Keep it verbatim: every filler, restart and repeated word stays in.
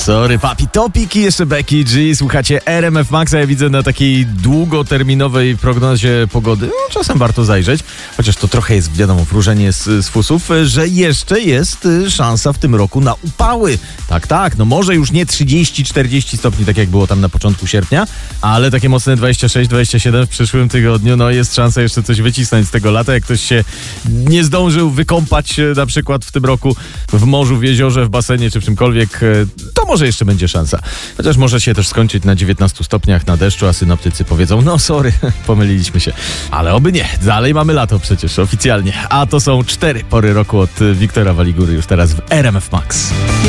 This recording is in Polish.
Sorry, papi, Topik i jeszcze Becky G. Słuchacie R M F Maxa, ja widzę na takiej długoterminowej prognozie pogody. No, czasem warto zajrzeć, chociaż to trochę jest, wiadomo, wróżenie z, z fusów, że jeszcze jest szansa w tym roku na upały. Tak, tak, no może już nie trzydzieści czterdzieści stopni, tak jak było tam na początku sierpnia, ale takie mocne dwadzieścia sześć dwadzieścia siedem w przyszłym tygodniu, no jest szansa jeszcze coś wycisnąć z tego lata. Jak ktoś się nie zdążył wykąpać na przykład w tym roku w morzu, w jeziorze, w basenie czy w czymkolwiek, to może jeszcze będzie szansa. Chociaż może się też skończyć na dziewiętnastu stopniach na deszczu, a synoptycy powiedzą, no sorry, pomyliliśmy się. Ale oby nie, dalej mamy lato przecież oficjalnie. A to są cztery pory roku od Wiktora Waligury już teraz w R M F Max.